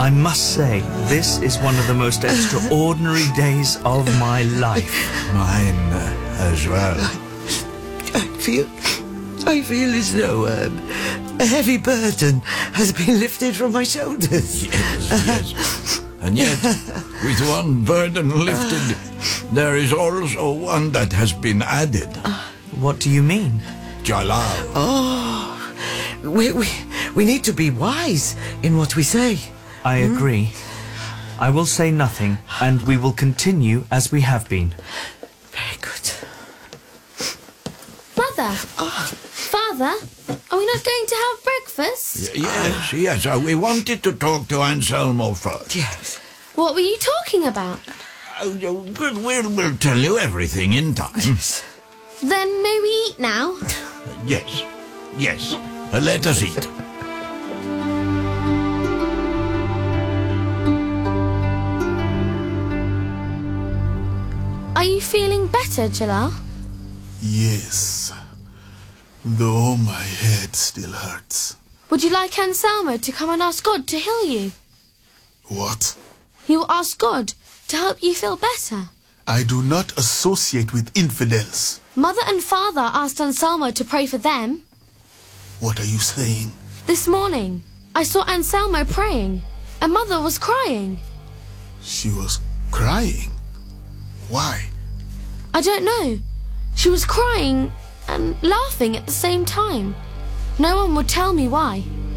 I must say, this is one of the most extraordinary days of my life. Mine as well. I feel as though a heavy burden has been lifted from my shoulders. Yes. And yet, with one burden lifted, there is also one that has been added. What do you mean? Jalal. Oh, we need to be wise in what we say. I agree. I will say nothing, and we will continue as we have been. Very good. Mother! Father! Are we not going to have breakfast? Yes. We wanted to talk to Anselmo first. Yes. What were you talking about? We'll tell you everything in time. Then may we eat now? Yes. Let us eat. Are you feeling better, Jalal? Yes. Though my head still hurts. Would you like Anselmo to come and ask God to heal you? What? He will ask God to help you feel better. I do not associate with infidels. Mother and Father asked Anselmo to pray for them. What are you saying? This morning, I saw Anselmo praying, and Mother was crying. She was crying? Why? I don't know. She was crying and laughing at the same time. No one would tell me why.